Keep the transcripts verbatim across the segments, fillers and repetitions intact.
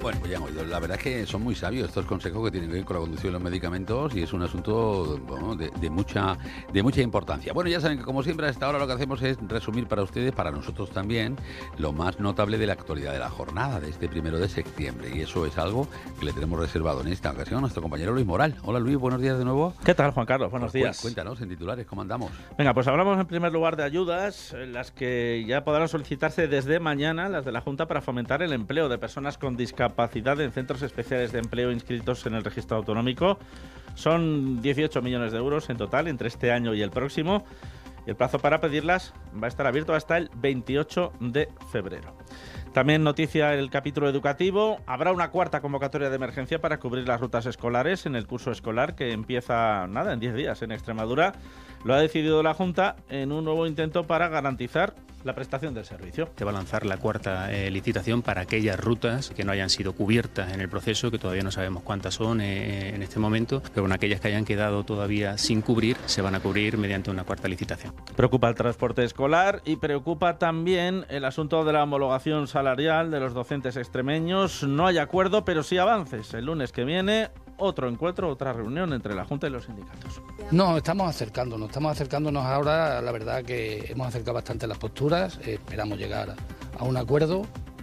Bueno, pues ya hemos oído. La verdad es que son muy sabios estos consejos que tienen que ver con la conducción de los medicamentos y es un asunto, bueno, de, de mucha de mucha importancia. Bueno, ya saben que como siempre a esta hora lo que hacemos es resumir para ustedes, para nosotros también, lo más notable de la actualidad de la jornada de este primero de septiembre. Y eso es algo que le tenemos reservado en esta ocasión a nuestro compañero Luis Moral. Hola Luis, buenos días de nuevo. ¿Qué tal, Juan Carlos? Buenos Pues, días. Cuéntanos en titulares, ¿cómo andamos? Venga, pues hablamos en primer lugar de ayudas, en las que ya podrán solicitarse desde mañana las de la Junta para fomentar el empleo de personas con discapacidad en centros especiales de empleo inscritos en el registro autonómico. Son dieciocho millones de euros en total entre este año y el próximo. Y el plazo para pedirlas va a estar abierto hasta el veintiocho de febrero. También noticia el capítulo educativo. Habrá una cuarta convocatoria de emergencia para cubrir las rutas escolares en el curso escolar que empieza, nada, en diez días en Extremadura. Lo ha decidido la Junta en un nuevo intento para garantizar la prestación del servicio. Se va a lanzar la cuarta eh, licitación para aquellas rutas que no hayan sido cubiertas en el proceso, que todavía no sabemos cuántas son eh, en este momento, pero con aquellas que hayan quedado todavía sin cubrir, se van a cubrir mediante una cuarta licitación. Preocupa el transporte escolar y preocupa también el asunto de la homologación salarial de los docentes extremeños. No hay acuerdo, pero sí avances. El lunes que viene, otro encuentro, otra reunión entre la Junta y los sindicatos. No, estamos acercándonos, estamos acercándonos ahora, la verdad que hemos acercado bastante las posturas, eh, esperamos llegar a un acuerdo.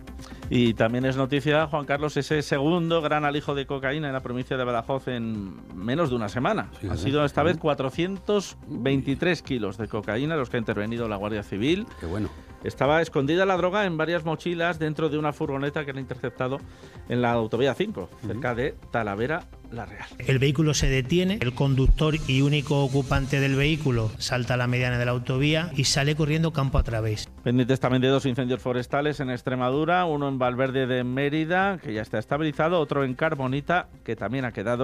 Y también es noticia, Juan Carlos, ese segundo gran alijo de cocaína en la provincia de Badajoz en menos de una semana. Sí, ha sido esta vez cuatrocientos veintitrés kilos de cocaína los que ha intervenido la Guardia Civil. Qué bueno. Estaba escondida la droga en varias mochilas dentro de una furgoneta que han interceptado en la autovía cinco, cerca de Talavera la Real. El vehículo se detiene, el conductor y único ocupante del vehículo salta a la mediana de la autovía y sale corriendo campo a través. Pendientes también de dos incendios forestales en Extremadura, uno en Valverde de Mérida, que ya está estabilizado, otro en Carbonita, que también ha quedado